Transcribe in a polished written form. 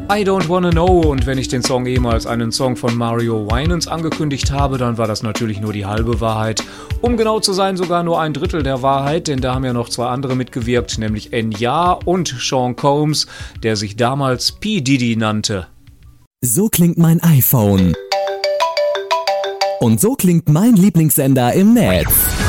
I Don't Wanna Know, und wenn ich den Song ehemals einen Song von Mario Winans angekündigt habe, dann war das natürlich nur die halbe Wahrheit. Um genau zu sein, sogar nur ein Drittel der Wahrheit, denn da haben ja noch zwei andere mitgewirkt, nämlich Enya und Sean Combs, der sich damals P. Diddy nannte. So klingt mein iPhone. Und so klingt mein Lieblingssender im Netz.